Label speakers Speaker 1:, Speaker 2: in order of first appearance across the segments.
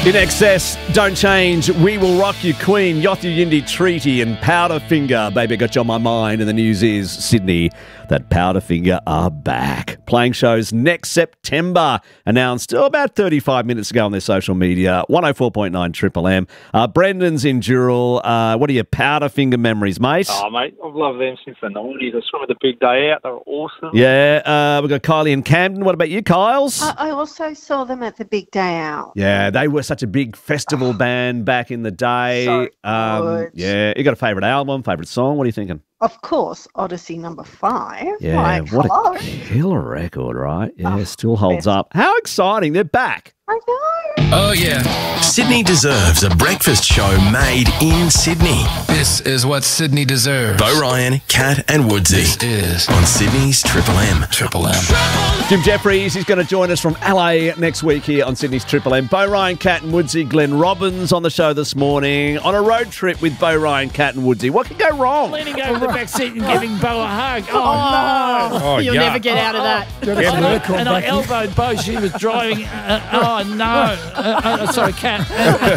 Speaker 1: In excess, Don't Change, We Will Rock You, Queen, Yothu Yindi Treaty and Powderfinger. Baby, got you on my mind. And the news is, Sydney, that Powderfinger are back. Playing shows next September. Announced about 35 minutes ago on their social media. 104.9 Triple M. Brendan's in Dural. What are your Powderfinger memories, mate?
Speaker 2: Oh, mate, I've loved them since the 90s. I saw them at the Big Day Out. They were awesome.
Speaker 1: Yeah, we've got Kylie and Camden. What about you, Kyles?
Speaker 3: I also saw them at the Big Day Out.
Speaker 1: Yeah, they were such a big festival band back in the day.
Speaker 3: So good.
Speaker 1: Yeah, you got a favourite album, favourite song? What are you thinking?
Speaker 3: Of course, Odyssey number 5.
Speaker 1: Yeah,
Speaker 3: Like,
Speaker 1: what
Speaker 3: hello.
Speaker 1: a killer record, right? Yeah, still holds up. How exciting. They're back.
Speaker 3: I know.
Speaker 4: Oh, yeah. Sydney deserves a breakfast show made in Sydney.
Speaker 5: This is what Sydney deserves.
Speaker 4: Bo Ryan, Kat and Woodsy.
Speaker 5: This is
Speaker 4: on Sydney's Triple M.
Speaker 5: Triple M.
Speaker 1: Jim Jeffries, he's going to join us from LA next week here on Sydney's Triple M. Bo Ryan, Kat and Woodsy. Glenn Robbins on the show this morning on a road trip with Bo Ryan, Kat and Woodsy. What could go wrong?
Speaker 6: Leaning over the back seat and giving Bo a hug. Oh, no.
Speaker 7: You'll never get out of that.
Speaker 6: And I elbowed Bo. She was driving. Oh, no. Sorry, Kat.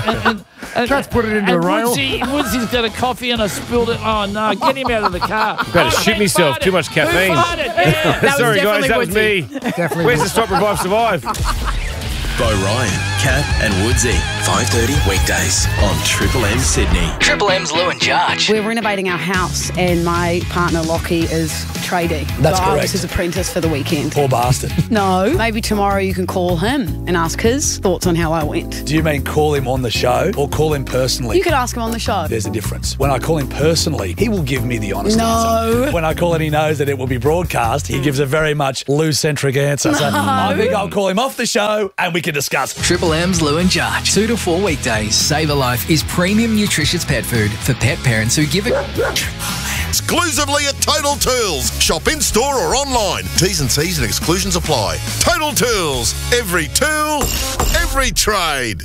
Speaker 7: Try to put it into a rail.
Speaker 6: Woodsy's got a coffee and I spilled it. Oh, no. Get him out of the car.
Speaker 8: Better shit myself.
Speaker 6: Farted?
Speaker 8: Too much caffeine.
Speaker 6: Who farted? Yeah.
Speaker 8: Sorry, guys. That was
Speaker 7: Woodsy.
Speaker 8: me.
Speaker 7: Definitely.
Speaker 8: Where's the Stop Revive Survive?
Speaker 4: Bo Ryan, Kat and Woodsy. 5:30 weekdays on Triple M Sydney.
Speaker 9: Triple M's Lou and Jarge.
Speaker 10: We're renovating our house and my partner Lockie is tradie.
Speaker 11: That's
Speaker 10: so I was
Speaker 11: correct.
Speaker 10: his apprentice for the weekend.
Speaker 11: Poor bastard.
Speaker 10: No, maybe tomorrow you can call him and ask his thoughts on how I went.
Speaker 11: Do you mean call him on the show or call him personally?
Speaker 10: You could ask him on the show.
Speaker 11: There's a difference. When I call him personally, he will give me the honest
Speaker 10: No.
Speaker 11: answer. When I call and he knows that it will be broadcast, he gives a very much Lou-centric answer. So I think I'll call him off the show and we can discuss.
Speaker 9: Triple M's Lou and Jarge. 2 to 4 weekdays. Save a Life is premium nutritious pet food for pet parents who give it.
Speaker 12: Exclusively at Total Tools. Shop in store or online. T's and C's and exclusions apply. Total Tools. Every tool, every trade.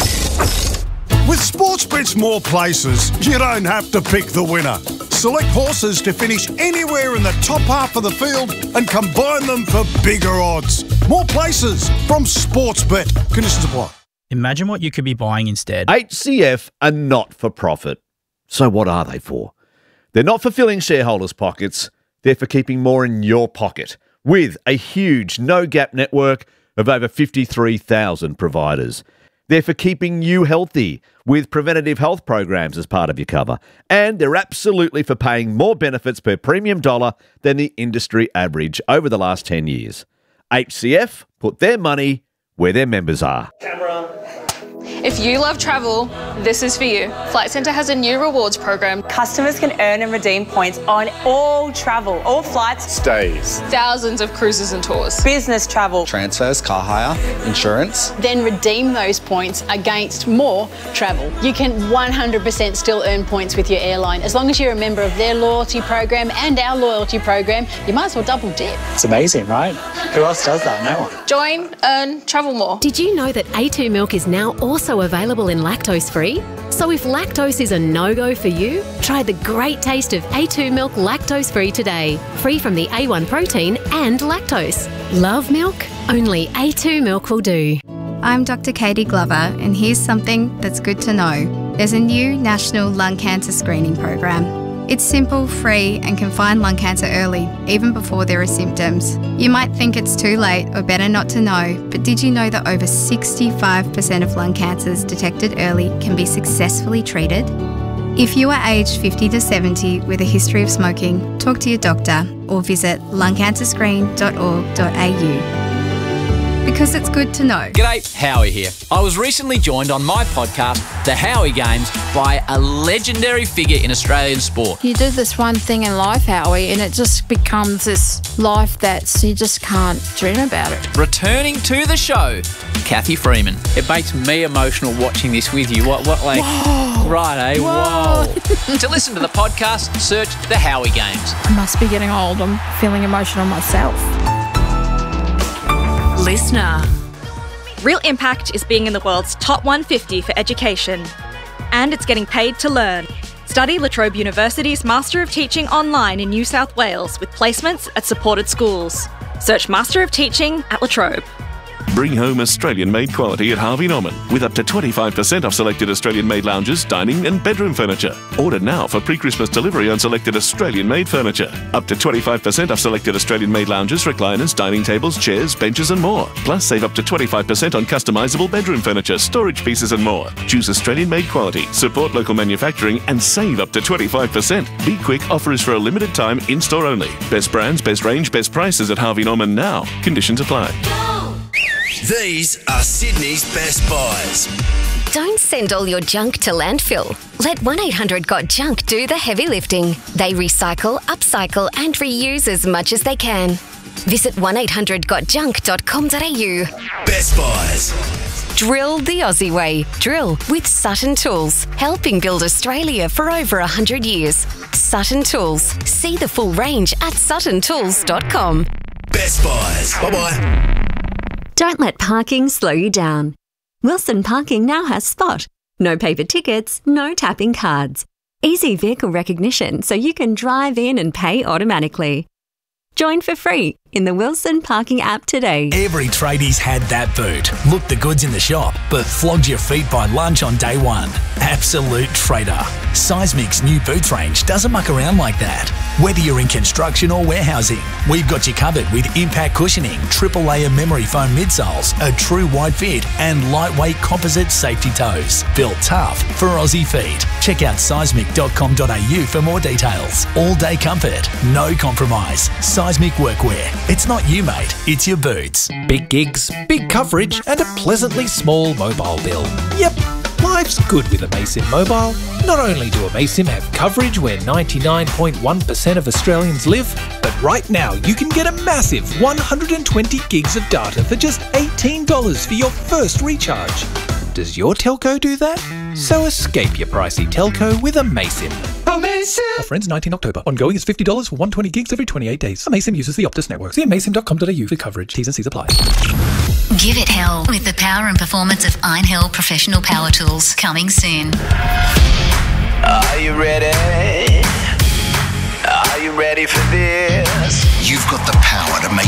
Speaker 13: With Sportsbet's more places, you don't have to pick the winner. Select horses to finish anywhere in the top half of the field and combine them for bigger odds. More places from Sportsbet. Conditions apply.
Speaker 14: Imagine what you could be buying instead.
Speaker 1: HCF are not for profit. So what are they for? They're not for filling shareholders' pockets. They're for keeping more in your pocket with a huge no-gap network of over 53,000 providers. They're for keeping you healthy with preventative health programs as part of your cover. And they're absolutely for paying more benefits per premium dollar than the industry average over the last 10 years. HCF put their money where their members are.
Speaker 15: If you love travel, this is for you. Flight Centre has a new rewards program.
Speaker 16: Customers can earn and redeem points on all travel, all flights,
Speaker 15: Stays. Thousands of cruises and tours.
Speaker 16: business travel.
Speaker 17: Transfers, car hire, insurance.
Speaker 18: Then redeem those points against more travel. You can 100% still earn points with your airline. As long as you're a member of their loyalty program and our loyalty program, you might as well double dip.
Speaker 17: It's amazing, right? Who else does that? No one.
Speaker 15: Join, earn, travel more.
Speaker 19: Did you know that A2 milk is now also available in lactose-free? So if lactose is a no-go for you, try the great taste of A2 milk lactose-free today. Free from the A1 protein and lactose. Love milk? Only A2 milk will do.
Speaker 20: I'm Dr. Katie Glover, and here's something that's good to know. There's a new national lung cancer screening program. It's simple, free, and can find lung cancer early, even before there are symptoms. You might think it's too late or better not to know, but did you know that over 65% of lung cancers detected early can be successfully treated? If you are aged 50 to 70 with a history of smoking, talk to your doctor or visit lungcancerscreen.org.au. Because it's good to know.
Speaker 9: G'day, Howie here. I was recently joined on my podcast, The Howie Games, by a legendary figure in Australian sport.
Speaker 6: You do this one thing in life, Howie, and it just becomes this life that you just can't dream about it.
Speaker 9: Returning to the show, Kathy Freeman. It makes me emotional watching this with you. What like...
Speaker 6: Whoa.
Speaker 9: Right, eh?
Speaker 6: Whoa.
Speaker 9: To listen to the podcast, search The Howie Games.
Speaker 6: I must be getting old. I'm feeling emotional myself.
Speaker 5: Listener. Real Impact is being in the world's top 150 for education. And it's getting paid to learn. Study La Trobe University's Master of Teaching online in New South Wales with placements at supported schools. Search Master of Teaching at La Trobe.
Speaker 21: Bring home Australian-made quality at Harvey Norman with up to 25% off selected Australian-made lounges, dining and bedroom furniture. Order now for pre-Christmas delivery on selected Australian-made furniture. Up to 25% off selected Australian-made lounges, recliners, dining tables, chairs, benches and more. Plus, save up to 25% on customisable bedroom furniture, storage pieces and more. Choose Australian-made quality, support local manufacturing and save up to 25%. Be quick, offer is for a limited time, in-store only. Best brands, best range, best prices at Harvey Norman now. Conditions apply.
Speaker 4: These are Sydney's best buys.
Speaker 22: Don't send all your junk to landfill. Let 1-800-GOT-JUNK do the heavy lifting. They recycle, upcycle and reuse as much as they can. Visit 1800gotjunk.com.au.
Speaker 4: Best buys.
Speaker 22: Drill the Aussie way. Drill with Sutton Tools, helping build Australia for over 100 years. Sutton Tools. See the full range at suttontools.com.
Speaker 4: Best buys. Bye-bye.
Speaker 23: Don't let parking slow you down. Wilson Parking now has Spot. No paper tickets, no tapping cards. Easy vehicle recognition so you can drive in and pay automatically. Join for free in the Wilson Parking app today.
Speaker 24: Every tradie's had that boot. Looked the goods in the shop, but flogged your feet by lunch on day one. Absolute trader. Seismic's new boots range doesn't muck around like that. Whether you're in construction or warehousing, we've got you covered with impact cushioning, triple layer memory foam midsoles, a true wide fit and lightweight composite safety toes. Built tough for Aussie feet. Check out seismic.com.au for more details. All day comfort, no compromise. Seismic Workwear. It's not you, mate. It's your boots.
Speaker 25: Big gigs, big coverage, and a pleasantly small mobile bill. Yep, life's good with Amaysim Mobile. Not only do Amaysim have coverage where 99.1% of Australians live, but right now you can get a massive 120 gigs of data for just $18 for your first recharge. Does your telco do that? So escape your pricey telco with Amaysim.
Speaker 26: Amaysim!
Speaker 25: Offer ends 19 October. Ongoing is $50 for 120 gigs every 28 days. Amaysim uses the Optus network. See amaysim.com.au for coverage. T's and C's apply.
Speaker 27: Give it hell with the power and performance of Einhell Professional Power Tools. Coming soon.
Speaker 4: Are you ready? Are you ready for this? You've got the power to make